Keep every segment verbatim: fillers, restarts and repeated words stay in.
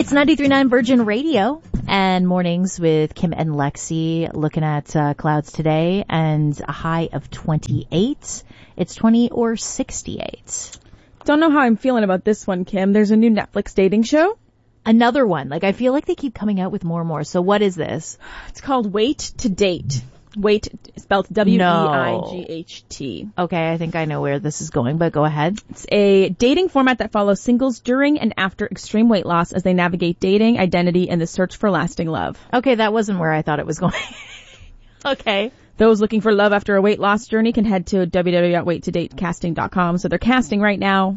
It's ninety-three point nine Virgin Radio and Mornings with Kim and Lexi, looking at uh, clouds today and a high of twenty-eight. It's twenty or sixty-eight. Don't know how I'm feeling about this one, Kim. There's a new Netflix dating show. Another one. Like, I feel like they keep coming out with more and more. So what is this? It's called Wait to Date. Wait, spelled W E I G H T. Okay, I think I know where this is going, but go ahead. It's a dating format that follows singles during and after extreme weight loss as they navigate dating, identity, and the search for lasting love. Okay, that wasn't where I thought it was going. Okay. Those looking for love after a weight loss journey can head to w w w dot wait to date casting dot com. So they're casting right now.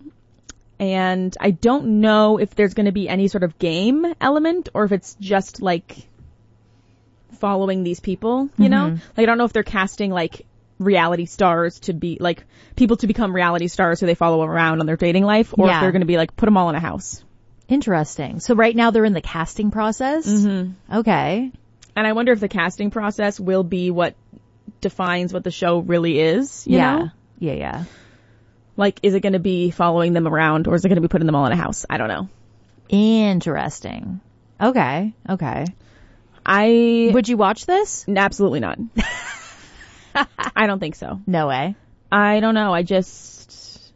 And I don't know if there's going to be any sort of game element or if it's just like following these people, you mm-hmm. know? Like, I don't know if they're casting like reality stars to be like people to become reality stars who they follow around on their dating life, or yeah. if they're going to be like put them all in a house. Interesting. So right now they're in the casting process? Mm-hmm. Okay. And I wonder if the casting process will be what defines what the show really is, you yeah. know? Yeah, yeah. Like, is it going to be following them around, or is it going to be putting them all in a house? I don't know. Interesting. Okay, okay. I... Would you watch this? Absolutely not. I don't think so. No way. I don't know. I just...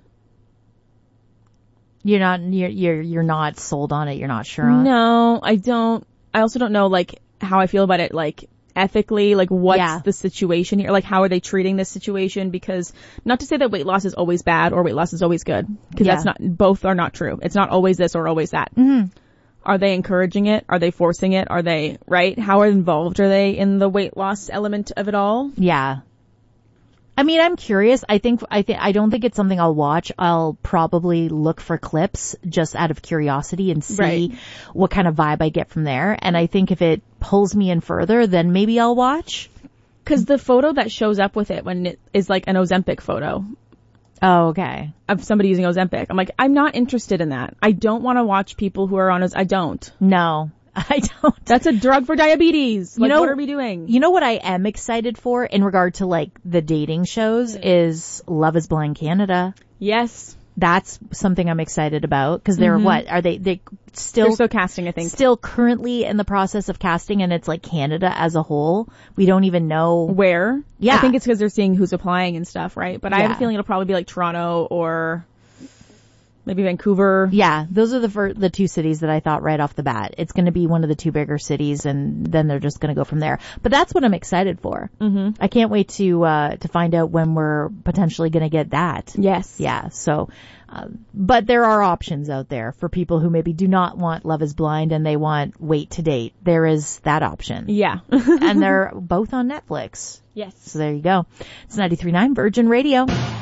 You're not, you're, you're, you're not sold on it. You're not sure on it. No, I don't. I also don't know, like, how I feel about it, like, ethically, like, what's yeah. the situation here? Like, how are they treating this situation? Because not to say that weight loss is always bad or weight loss is always good. Because yeah. that's not, both are not true. It's not always this or always that. Mm-hmm. Are they encouraging it? Are they forcing it? Are they, right? How involved are they in the weight loss element of it all? Yeah. I mean, I'm curious. I think, I think, I don't think it's something I'll watch. I'll probably look for clips just out of curiosity and see right. what kind of vibe I get from there. And I think if it pulls me in further, then maybe I'll watch. Cause the photo that shows up with it when it is like an Ozempic photo. Oh, okay. Of somebody using Ozempic. I'm like, I'm not interested in that. I don't want to watch people who are on Oz- I don't. No. I don't. That's a drug for diabetes. Like, you know, what are we doing? You know what I am excited for in regard to like the dating shows is Love is Blind Canada. Yes. That's something I'm excited about because they're mm-hmm. what are they? They still they're still casting, I think. Still currently in the process of casting, and it's like Canada as a whole. We don't even know where. Yeah, I think it's because they're seeing who's applying and stuff, right? But yeah. I have a feeling it'll probably be like Toronto or maybe Vancouver. Yeah, those are the fir- the two cities that I thought right off the bat. It's going to be one of the two bigger cities, and then they're just going to go from there. But that's what I'm excited for. Mm-hmm. I can't wait to uh to find out when we're potentially going to get that. Yes. Yeah. So, uh, but there are options out there for people who maybe do not want Love is Blind and they want Wait to Date. There is that option. Yeah. And they're both on Netflix. Yes. So there you go. It's ninety-three point nine Virgin Radio.